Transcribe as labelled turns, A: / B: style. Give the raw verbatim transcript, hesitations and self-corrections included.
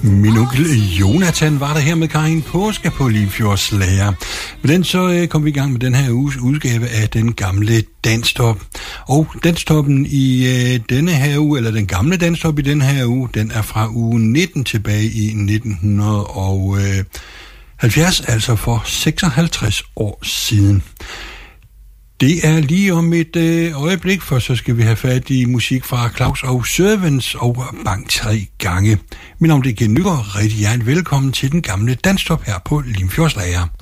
A: Min onkel Jonathan var der her med Karin Påske på Limfjordsslager. Men den så øh, kom vi i gang med den her uges udgave af den gamle Danstop. Og Danstoppen i øh, denne her uge, eller den gamle Danstop i denne her uge, den er fra uge nitten tilbage i nitten halvfjerds, altså for seksoghalvtreds år siden. Det er lige om et øh, øjeblik, for så skal vi have fat i musik fra Claus og Sørvens og Bang tre gange. Mit navn er Gen Nygaard. Rigtig hjertelig velkommen til den gamle Danstop her på Limfjordsslager.